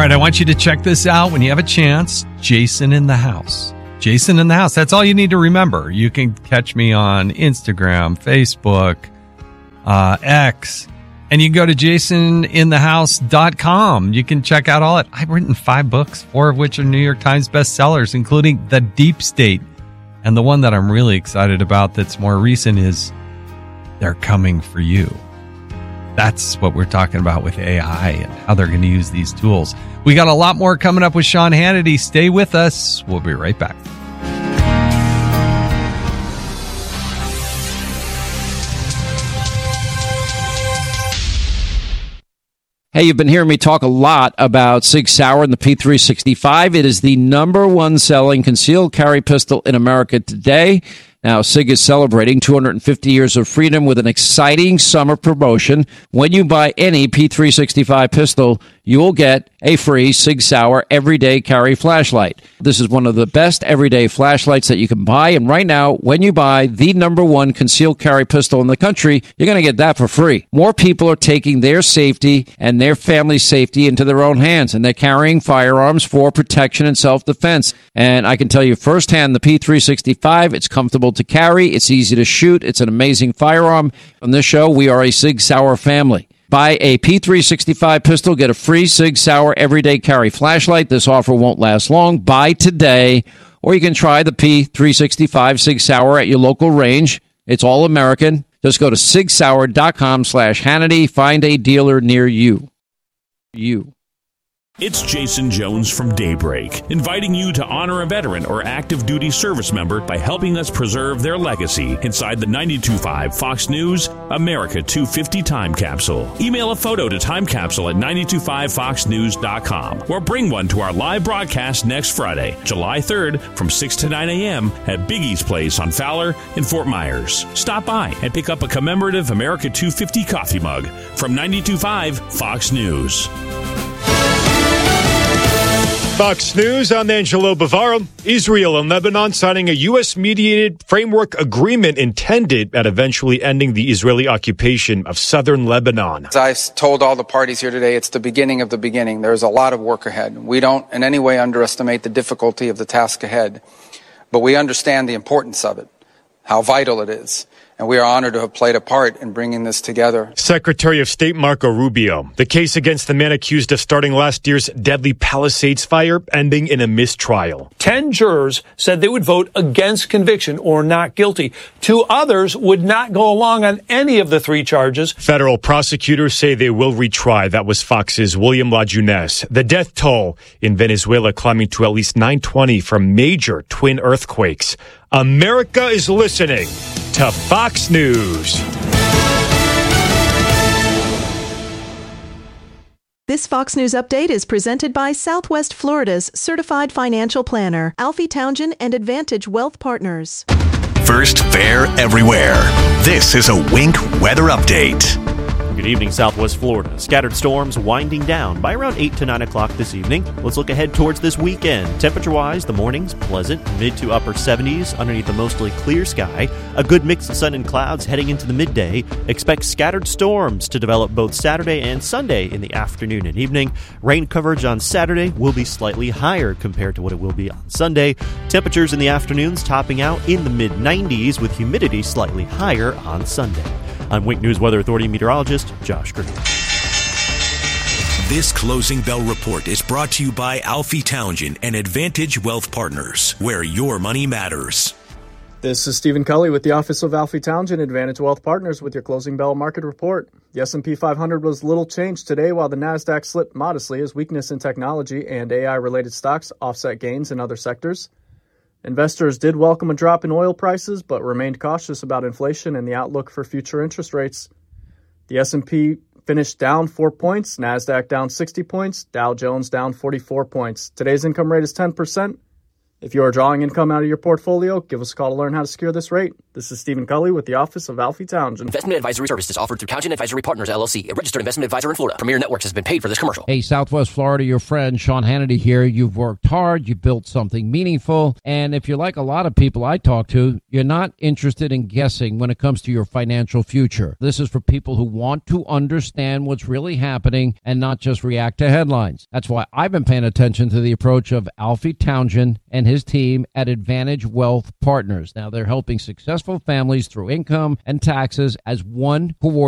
right, I want you to check this out when you have a chance. Jason in the House. Jason in the House. That's all you need to remember. You can catch me on Instagram, Facebook, X, and you can go to jasoninthehouse.com. You can check out all it. I've written 5 books, 4 of which are New York Times bestsellers, including The Deep State. And the one that I'm really excited about that's more recent is They're Coming for You. That's what we're talking about with AI and how they're going to use these tools. We got a lot more coming up with Sean Hannity. Stay with us. We'll be right back. Hey, you've been hearing me talk a lot about Sig Sauer and the P365. It is the number 1 selling concealed carry pistol in America today. Now, SIG is celebrating 250 years of freedom with an exciting summer promotion. When you buy any P365 pistol, you will get a free Sig Sauer everyday carry flashlight. This is one of the best everyday flashlights that you can buy. And right now, when you buy the number 1 concealed carry pistol in the country, you're going to get that for free. More people are taking their safety and their family's safety into their own hands, and they're carrying firearms for protection and self-defense. And I can tell you firsthand, the P365, it's comfortable to carry, it's easy to shoot, it's an amazing firearm. On this show, we are a Sig Sauer family. Buy a P365 pistol, get a free Sig Sauer everyday carry flashlight. This offer won't last long. Buy today, or you can try the P365 Sig Sauer at your local range. It's all American. Just go to sigsauer.com/Hannity. Find a dealer near you. It's Jason Jones from Daybreak, inviting you to honor a veteran or active duty service member by helping us preserve their legacy inside the 92.5 Fox News America 250 Time Capsule. Email a photo to timecapsule@925foxnews.com or bring one to our live broadcast next Friday, July 3rd from 6 to 9 a.m. at Biggie's Place on Fowler in Fort Myers. Stop by and pick up a commemorative America 250 coffee mug from 92.5 Fox News. Fox News, I'm Angelo Bavaro. Israel and Lebanon signing a U.S.-mediated framework agreement intended at eventually ending the Israeli occupation of southern Lebanon. As I told all the parties here today, it's the beginning of the beginning. There's a lot of work ahead. We don't in any way underestimate the difficulty of the task ahead, but we understand the importance of it, how vital it is. And we are honored to have played a part in bringing this together. Secretary of State Marco Rubio. The case against the man accused of starting last year's deadly Palisades fire ending in a mistrial. 10 jurors said they would vote against conviction or not guilty. 2 others would not go along on any of the 3 charges. Federal prosecutors say they will retry. That was Fox's William Lajunes. The death toll in Venezuela climbing to at least 920 from major twin earthquakes. America is listening to Fox News. This Fox News update is presented by Southwest Florida's certified financial planner, Alfie Townsend and Advantage Wealth Partners. First fair everywhere. This is a Wink weather update. Good evening, Southwest Florida. Scattered storms winding down by around 8 to 9 o'clock this evening. Let's look ahead towards this weekend. Temperature-wise, the mornings pleasant, mid to upper 70s underneath a mostly clear sky. A good mix of sun and clouds heading into the midday. Expect scattered storms to develop both Saturday and Sunday in the afternoon and evening. Rain coverage on Saturday will be slightly higher compared to what it will be on Sunday. Temperatures in the afternoons topping out in the mid-90s with humidity slightly higher on Sunday. I'm Wink News Weather Authority meteorologist Josh Green. This Closing Bell Report is brought to you by Alfie Townsend and Advantage Wealth Partners, where your money matters. This is Stephen Cully with the Office of Alfie Townsend, Advantage Wealth Partners with your Closing Bell Market Report. The S&P 500 was little changed today, while the NASDAQ slipped modestly as weakness in technology and AI-related stocks offset gains in other sectors. Investors did welcome a drop in oil prices, but remained cautious about inflation and the outlook for future interest rates. The S&P finished down 4 points, NASDAQ down 60 points, Dow Jones down 44 points. Today's income rate is 10%. If you are drawing income out of your portfolio, give us a call to learn how to secure this rate. This is Stephen Cully with the Office of Alfie Townsend. Investment advisory services offered through Townsend Advisory Partners, LLC, a registered investment advisor in Florida. Premier Networks has been paid for this commercial. Hey, Southwest Florida, your friend Sean Hannity here. You've worked hard, you've built something meaningful, and if you're like a lot of people I talk to, you're not interested in guessing when it comes to your financial future. This is for people who want to understand what's really happening and not just react to headlines. That's why I've been paying attention to the approach of Alfie Townsend and his team at Advantage Wealth Partners. Now, they're helping successful families through income and taxes as one coordinator.